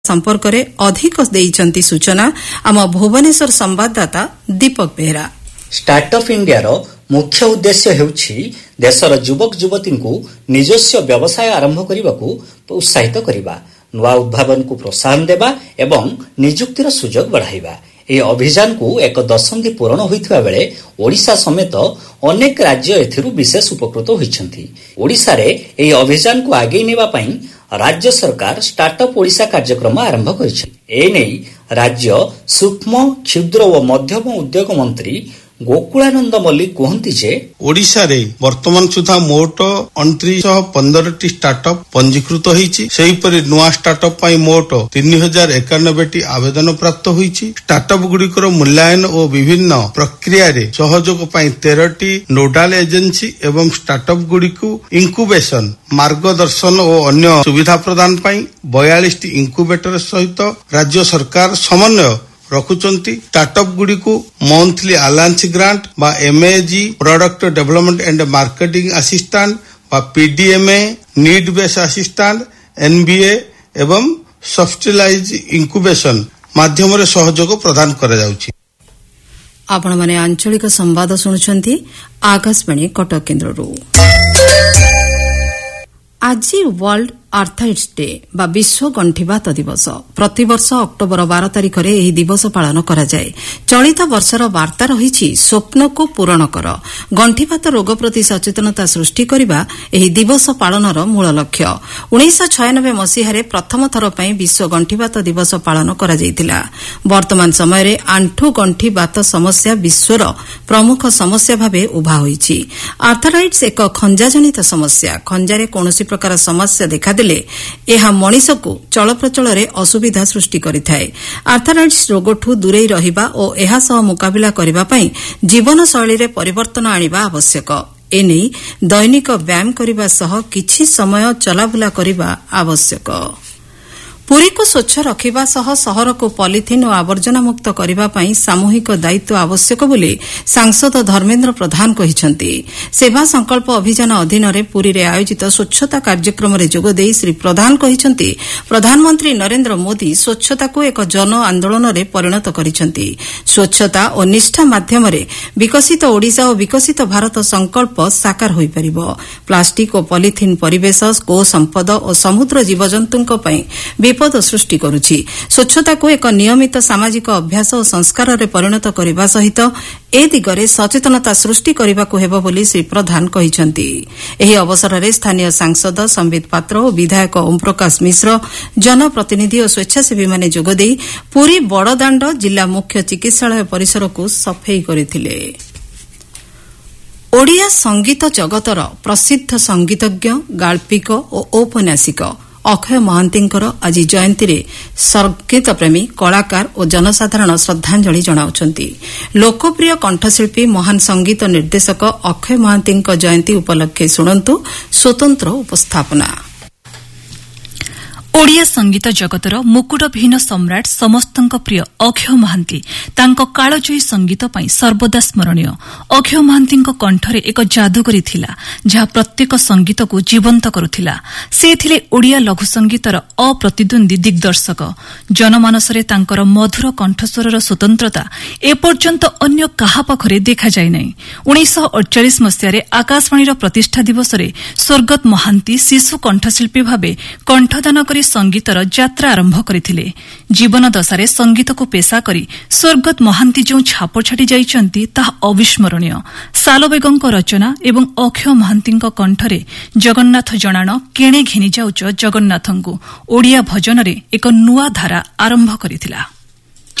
संपर्क में अधिक देइचंती सूचना आम भुवनेश्वर संवाददाता दीपक बेहरा। स्टार्टअप इंडिया मुख्य उद्देश्य हेउछि देशर युवक युवती को निजस्व व्यवसाय आरंभ करने को उत्साहित करने, नुआ उद्भावन को प्रोत्साहन देवा एवं निजुक्तिर सुजोग बढ़ाइबा। ए अभियान को एक दशंधि पूरण होइथिबा बेले ओडिशा समेत अनेक राज्य एथिरु विशेष उपकृत होइछंती। ओडिशा रे ए अभियान को आगे नेबा पई राज्य सरकार स्टार्टअप ओडिशा कार्यक्रम आरंभ करिछि। ए नै राज्य सूक्ष्म क्षुद्र और मध्यम उद्योग मंत्री गोकुलानंद मल्लिक कहती जे ओडिशा रे वर्तमान सुधा मोट 2915 स्टार्टअप पंजीकृत होईछि। सेहीपरि नुआ स्टार्टअप पई मोट 3091 आवेदन प्राप्त होईछि। स्टार्टअप गुड़िकर मूल्यांकन और विभिन्न प्रक्रिया रे सहयोग पई 13 नोडाल एजेंसी एवं स्टार्टअप गुड़िकु इंक्युबेशन मार्गदर्शन और अन्य सुविधा प्रदान पई 42 इंक्युबेटर सहित राज्य सरकार समन्वय रखुचंती। स्टार्टअप गुड़ी को मंथली अलायंस ग्रांट बा MAG product development and marketing assistant बा PDMA need base assistant NBA एवं सब्सिडाइज इंक्युबेशन माध्यम रे सहयोग प्रदान करा जाउछि। आपण माने आंचलिक संवाद सुनुछंती आकाशवाणी कटक केन्द्ररू। आज वर्ल्ड आर्थराइटिस डे बा विश्व गंठीबात दिवस। प्रतिवर्ष अक्टोबर 12 तारिख में यह दिवस पालन करा जाए। चलित वर्षर वार्ता रही स्वप्न को पूरण कर। गंठीबात रोग प्रति सचेतनता सृष्टि करने यह दिवस पालनर मूल लक्ष्य। 1996 मसीह प्रथम थर पर विश्व गंठीबात दिवस पालन करा जायतिला। वर्तमान समय रे आंठु गंठीबात समस्या विश्वर प्रमुख समस्या भावे उभा होईछि। आर्थराइटिस एक खंजाजनित समस्या। खंजारे कौनसी प्रकार समस्या देखा यह मनीष को चलप्रचल में असुविधा सृष्टि करिथाए। आर्थराइटिस रोगठू दूरे रहिबा और एहा सह मुकाबिला करिबा पई जीवन शैली रे परिवर्तन आनिबा आवश्यक। एने दैनिक व्यायाम करिबा सह किछि समय चलाबुला करिबा आवश्यक। पुरी को स्वच्छ रखिबा सह सहर को पॉलिथिन और आवर्जना मुक्त करिबा पई सामूहिक दायित्व आवश्यक बोली सांसद धर्मेन्द्र प्रधान कहिसंती। सेवा संकल्प अभियान अधीन रे पुरी रे आयोजित स्वच्छता कार्यक्रम रे जोग देई श्री प्रधान कहिसंती प्रधानमंत्री नरेंद्र मोदी स्वच्छता को एक जन आंदोलन रे परिणत करिसंती। स्वच्छता और निष्ठा माध्यम रे विकसित ओडिशा और विकसित भारत संकल्प साकार होई परिबो। प्लास्टिक और पॉलिथिन परिवेश को संपद और समुद्र जीवजंतुक पई विपद सृष्टि करुछि। स्वच्छता को एक नियमित सामाजिक अभ्यास और संस्कार रे परिणत करने सहित ए दिगरे सचेतनता सृष्टि करने हेब बोली श्री प्रधान कहिसंती। एही अवसर में स्थानीय सांसद संबित पात्र और विधायक ओम प्रकाश मिश्र जनप्रतिनिधि और स्वेच्छासेवी माने जोगदेई पुरी बड़दाण्ड जिला मुख्य चिकित्सालय परिसर को सफेई करथिले। ओडिया संगीत जगतर प्रसिद्ध संगीतज्ञ गाल्पिक और औपन्यासिक अक्षय महांतींकर आज जयंती रे संगीत प्रेमी कलाकार और जनसाधारण श्रद्धांजलि जणाउछंती। लोकप्रिय कंठशिल्पी महान संगीत निर्देशक अक्षय महांतींक जयंती उपलक्षे शुणंतु स्वतंत्र उपस्थापना। ओडिया संगीत जगतर मुकुटविहीन सम्राट समस्तଙ୍କ प्रिय अक्षय महांती तांको कालजयी संगीत पई सर्वदा स्मरणीय। अक्षय महांतीଙ୍କ कंठरे एक जादूगरी थिला जहा प्रत्येक संगीत को जीवंत करुथिला। से थिले ओडिया लघु संगीतर अप्रतिद्वंदी दिग्दर्शक। जनमानसरे तांकर मधुर कंठस्वरर स्वतंत्रता एपर्यंत अन्य काहा पाखरे देखा जाय नै। 1948 मसियारे आकाशवाणीर प्रतिष्ठा दिवसरे स्वर्गत महांती शिशु कंठशिल्पी भावे कंठदान करी संगीतर यात्रा आरंभ करथिले। जीवन दशारे संगीत को पेशा करी स्वर्गत महांती जो छाप छाड़ी जाइछंती ताहा अविस्मरणीय। सालबेगଙ୍କ रचना एवं अक्षय महांतीଙ୍କ कंठरे जगन्नाथ जणाण केणे घिनि जाउछ जगन्नाथଙ୍କୁ ओडिया भजन रे एक नुआ धारा आरंभ करथिला।